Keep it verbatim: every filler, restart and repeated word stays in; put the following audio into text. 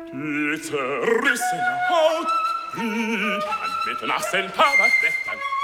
Die zerrissene Haut, Ried an mit nassen Tabaketten,